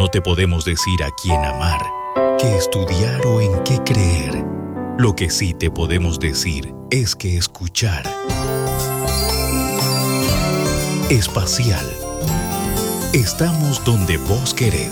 No te podemos decir a quién amar, qué estudiar o en qué creer. Lo que sí te podemos decir es que escuchar. Espacial. Estamos donde vos querés.